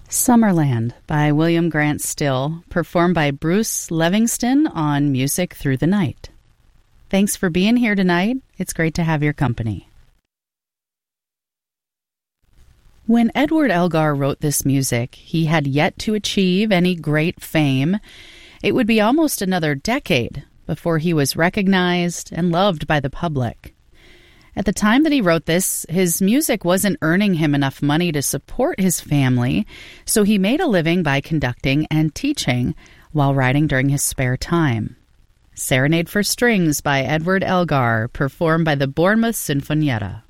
Summerland by William Grant Still, performed by Bruce Levingston on Music Through the Night. Thanks for being here tonight. It's great to have your company. When Edward Elgar wrote this music, he had yet to achieve any great fame. It would be almost another decade before he was recognized and loved by the public. At the time that he wrote this, his music wasn't earning him enough money to support his family, so he made a living by conducting and teaching while writing during his spare time. Serenade for Strings by Edward Elgar, performed by the Bournemouth Sinfonietta.